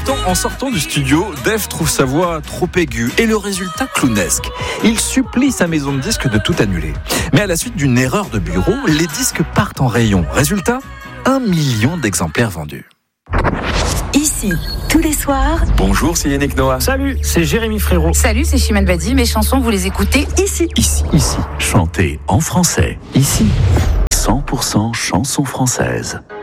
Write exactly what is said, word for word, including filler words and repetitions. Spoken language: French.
Pourtant, en sortant du studio, Dave trouve sa voix trop aiguë et le résultat clownesque. Il supplie sa maison de disques de tout annuler. Mais à la suite d'une erreur de bureau, les disques partent en rayon. Résultat, un million d'exemplaires vendus. Ici, tous les soirs. Bonjour, c'est Yannick Noah. Salut, c'est Jérémy Frérot. Salut, c'est Chimène Badi. Mes chansons, vous les écoutez ici. Ici, ici, chantez en français. Ici, cent pour cent chansons françaises.